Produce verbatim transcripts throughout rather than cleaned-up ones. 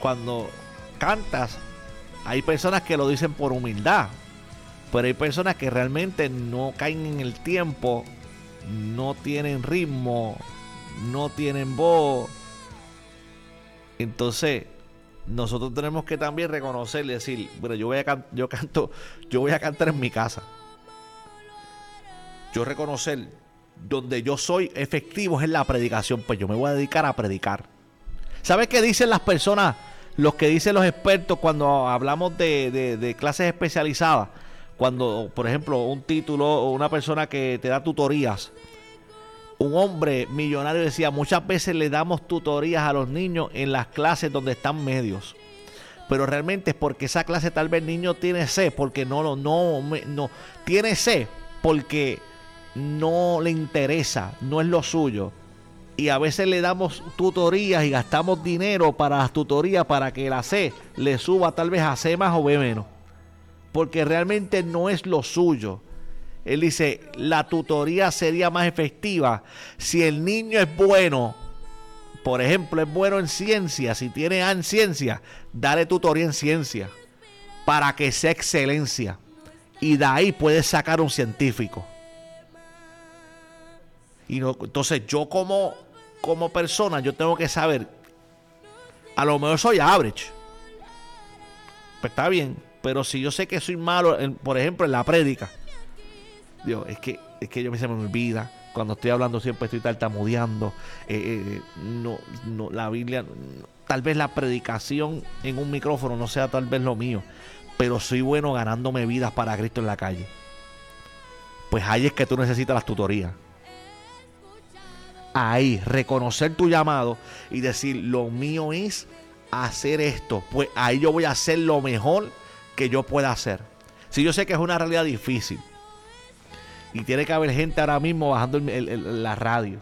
cuando cantas, hay personas que lo dicen por humildad, pero hay personas que realmente no caen en el tiempo, no tienen ritmo, no tienen voz. Entonces nosotros tenemos que también reconocer y decir, bueno, yo voy a can- yo canto, yo voy a cantar en mi casa. Yo reconocer donde yo soy efectivo es en la predicación, pues yo me voy a dedicar a predicar. ¿Sabes qué dicen las personas, los que dicen los expertos cuando hablamos de, de, de clases especializadas? Cuando, por ejemplo, un título o una persona que te da tutorías. Un hombre millonario decía, muchas veces le damos tutorías a los niños en las clases donde están medios. Pero realmente es porque esa clase tal vez el niño tiene sed, porque no, no, no, no tiene sed, porque no le interesa, no es lo suyo. Y a veces le damos tutorías y gastamos dinero para las tutorías para que la C le suba tal vez a C más o B menos. Porque realmente no es lo suyo. Él dice, la tutoría sería más efectiva si el niño es bueno. Por ejemplo, es bueno en ciencia. Si tiene A en ciencia, dale tutoría en ciencia para que sea excelencia. Y de ahí puedes sacar un científico. Y no, entonces yo como, como persona, yo tengo que saber, a lo mejor soy average, pues está bien, pero si yo sé que soy malo, en, por ejemplo, en la prédica, Dios, es que, es que yo me se me olvida, cuando estoy hablando siempre estoy tartamudeando, eh, eh, no, no, la Biblia, tal vez la predicación en un micrófono no sea tal vez lo mío, pero soy bueno ganándome vidas para Cristo en la calle. Pues ahí es que tú necesitas las tutorías. Ahí, reconocer tu llamado y decir, lo mío es hacer esto. Pues ahí yo voy a hacer lo mejor que yo pueda hacer. Si yo sé que es una realidad difícil y tiene que haber gente ahora mismo bajando el, el, el, la radio,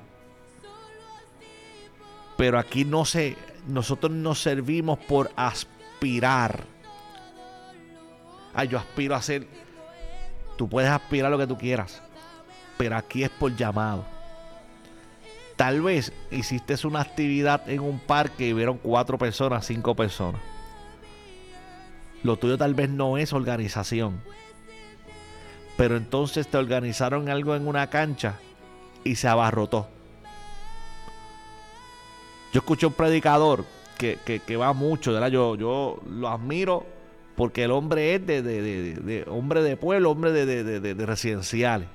pero aquí no se, nosotros nos servimos por aspirar. Ay, yo aspiro a ser. Tú puedes aspirar a lo que tú quieras, pero aquí es por llamado. Tal vez hiciste una actividad en un parque y vieron cuatro personas, cinco personas. Lo tuyo tal vez no es organización. Pero entonces te organizaron algo en una cancha y se abarrotó. Yo escuché un predicador que, que, que va mucho, ¿verdad? Yo, yo lo admiro porque el hombre es de, de, de, de, de hombre de pueblo, hombre de, de, de, de, de residenciales.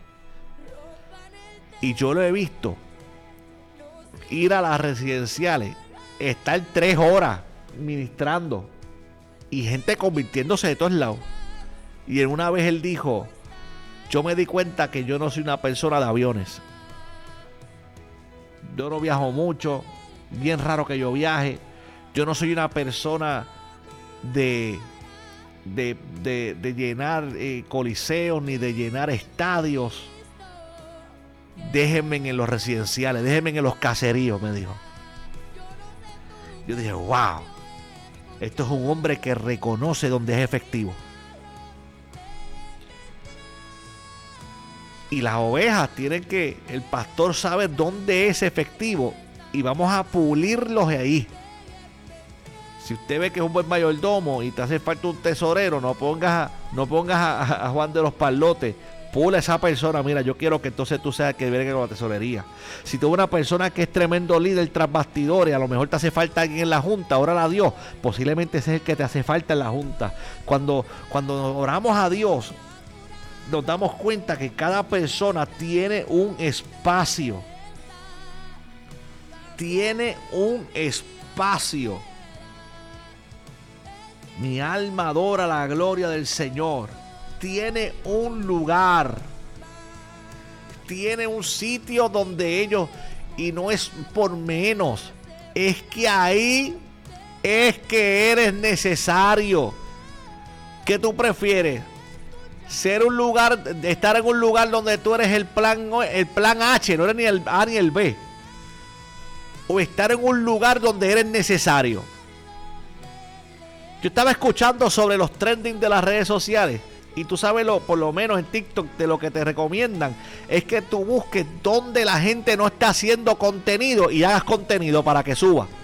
Y yo lo he visto ir a las residenciales, estar tres horas ministrando y gente convirtiéndose de todos lados. Y en una vez él dijo, yo me di cuenta que yo no soy una persona de aviones. Yo no viajo mucho, bien raro que yo viaje. Yo no soy una persona de de, de, de llenar eh, coliseos ni de llenar estadios. Déjenme en los residenciales, déjenme en los caseríos, me dijo. Yo dije, wow, esto es un hombre que reconoce donde es efectivo. Y las ovejas tienen que, el pastor sabe dónde es efectivo y vamos a pulirlos ahí. Si usted ve que es un buen mayordomo y te hace falta un tesorero, no pongas, no pongas a, a Juan de los Palotes. Pula a esa persona, mira, yo quiero que entonces tú seas el que viene con la tesorería. Si tú ves una persona que es tremendo líder tras bastidores, a lo mejor te hace falta alguien en la junta, órale a Dios, posiblemente ese es el que te hace falta en la junta. Cuando, cuando oramos a Dios, nos damos cuenta que cada persona tiene un espacio. Tiene un espacio. Mi alma adora la gloria del Señor. Tiene un lugar, tiene un sitio donde ellos, y no es por menos, es que ahí es que eres necesario. ¿Qué tú prefieres? Ser un lugar, estar en un lugar donde tú eres el plan, el plan H, no eres ni el A ni el B, o estar en un lugar donde eres necesario. Yo estaba escuchando sobre los trending de las redes sociales. Y tú sabes, lo, por lo menos en TikTok, de lo que te recomiendan es que tú busques donde la gente no está haciendo contenido y hagas contenido para que suba.